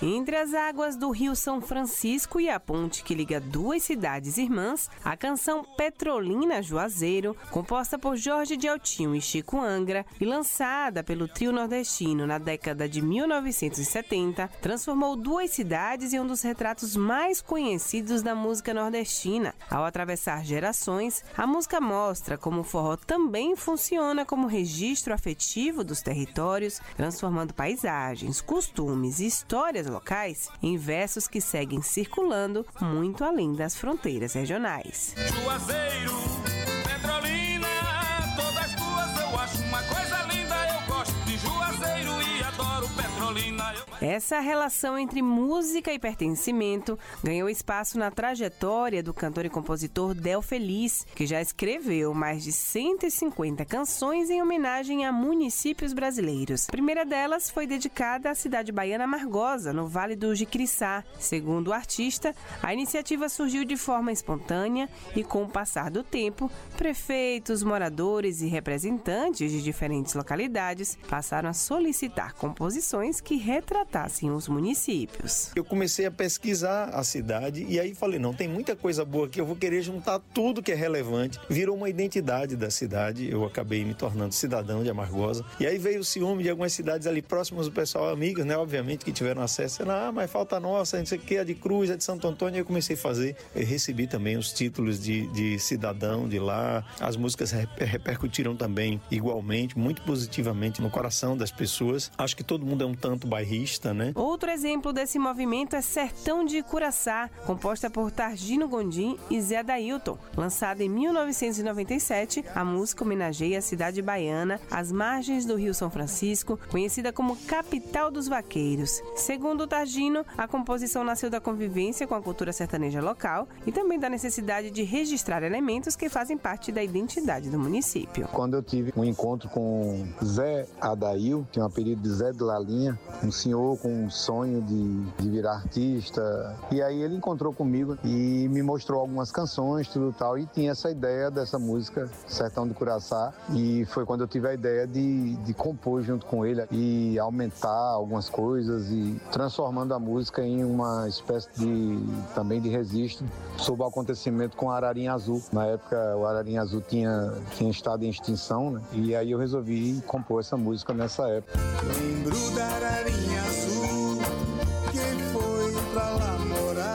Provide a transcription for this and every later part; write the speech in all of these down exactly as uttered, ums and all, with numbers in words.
Entre as águas do Rio São Francisco e a ponte que liga duas cidades irmãs, a canção Petrolina Juazeiro, composta por Jorge de Altinho e Chico Angra e lançada pelo trio nordestino na década de mil novecentos e setenta, transformou duas cidades em um dos retratos mais conhecidos da música nordestina. Ao atravessar gerações, a música mostra como o forró também funciona como registro afetivo dos territórios, transformando paisagens, costumes e histórias locais em versos que seguem circulando muito além das fronteiras regionais. Juazeiro, Petrolina, todas tuas eu acho uma coisa linda. Eu gosto de Juazeiro e adoro Petrolina. Essa relação entre música e pertencimento ganhou espaço na trajetória do cantor e compositor Del Feliz, que já escreveu mais de cento e cinquenta canções em homenagem a municípios brasileiros. A primeira delas foi dedicada à cidade baiana Amargosa, no Vale do Jiquiriçá. Segundo o artista, a iniciativa surgiu de forma espontânea e, com o passar do tempo, prefeitos, moradores e representantes de diferentes localidades passaram a solicitar composições que retratassem os municípios. Eu comecei a pesquisar a cidade e aí falei, não, tem muita coisa boa aqui, eu vou querer juntar tudo que é relevante. Virou uma identidade da cidade, eu acabei me tornando cidadão de Amargosa. E aí veio o ciúme de algumas cidades ali próximas do pessoal, amigos, né, obviamente, que tiveram acesso. Ah, mas falta a nossa, não sei o que, a de Cruz, a de Santo Antônio. Eu comecei a fazer, eu recebi também os títulos de, de cidadão de lá. As músicas repercutiram também igualmente, muito positivamente no coração das pessoas. Acho que todo mundo é um tanto bairrista, né? Outro exemplo desse movimento é Sertão de Curaçá, composta por Targino Gondim e Zé Dailton. Lançada em mil novecentos e noventa e sete, a música homenageia a cidade baiana, às margens do Rio São Francisco, conhecida como capital dos vaqueiros. Segundo Targino, a composição nasceu da convivência com a cultura sertaneja local e também da necessidade de registrar elementos que fazem parte da identidade do município. Quando eu tive um encontro com Zé Adail, que é um apelido de Zé de Lalinha, um senhor com um sonho de, de virar artista, e aí ele encontrou comigo e me mostrou algumas canções, tudo tal, e tinha essa ideia dessa música Sertão de Curaçá, e foi quando eu tive a ideia de, de compor junto com ele e aumentar algumas coisas e transformando a música em uma espécie de também de registro sobre o acontecimento com a Ararinha Azul. Na época o Ararinha Azul tinha, tinha estado em extinção, né? E aí eu resolvi compor essa música nessa época. Lembro da Ararinha Azul, quem foi pra lá morar.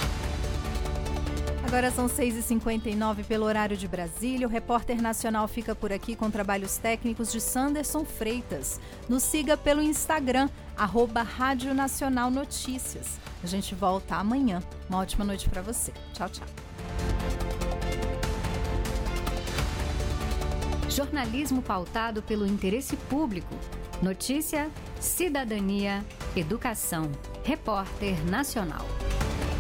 Agora são seis e cinquenta e nove pelo horário de Brasília. O Repórter Nacional fica por aqui com trabalhos técnicos de Sanderson Freitas. Nos siga pelo Instagram, arroba Rádio Nacional Notícias. A gente volta amanhã. Uma ótima noite para você. Tchau, tchau. Jornalismo pautado pelo interesse público. Notícia, cidadania, educação. Repórter Nacional.